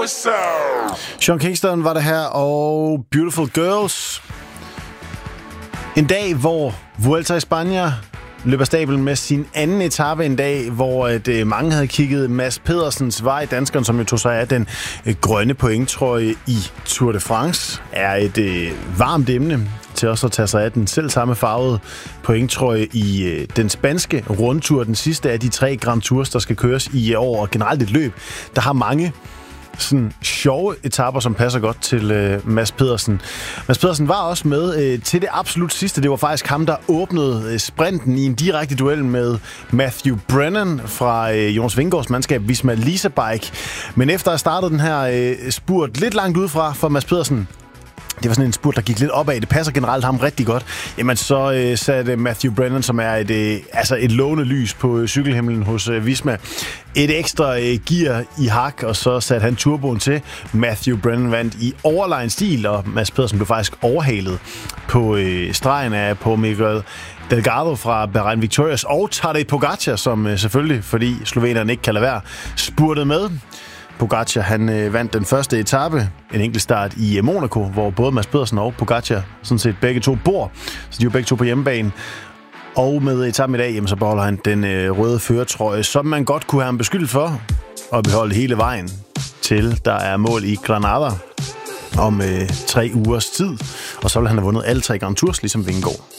Sean Kingston var det her, og Beautiful Girls. En dag, hvor Vuelta a España løber stablen med sin anden etape. En dag, hvor mange havde kigget Mads Pedersens vej. Danskeren, som jo tog sig af den grønne pointtrøje i Tour de France, er et varmt emne til også at tage sig af den selv samme farvede pointtrøje i den spanske rundtur. Den sidste af de 3 Grand Tours, der skal køres i år, og generelt et løb, der har mange sådan sjove etaper, som passer godt til Mads Pedersen. Mads Pedersen var også med til det absolut sidste. Det var faktisk ham, der åbnede sprinten i en direkte duel med Matthew Brennan fra Jonas Vingegaards mandskab Visma Lease Bike. Men efter at starte den her spurt lidt langt udefra for Mads Pedersen, det var sådan en spurt, der gik lidt opad. Det passer generelt ham rigtig godt. Jamen, så satte Matthew Brennan, som er et lovende lys på cykelhimlen hos Visma, et ekstra gear i hak, og så satte han turboen til. Matthew Brennan vandt i overlegen stil, og Mads Pedersen blev faktisk overhalet på stregen af på Miguel Delgado fra Bahrain Victorious, og Tadej Pogačar, som selvfølgelig, fordi slovenerne ikke kan lade være, spurtede med. Pogačar, han vandt den første etape, en enkelt start i Monaco, hvor både Mads Pedersen og Pogačar sådan set begge to bor, så de er jo begge to på hjemmebane. Og med etappen i dag, jamen, så beholder han den røde førertrøje, som man godt kunne have ham beskyldt for at beholde hele vejen til der er mål i Granada om 3 ugers tid. Og så vil han have vundet alle 3 Grand Tours, ligesom Vingegaard.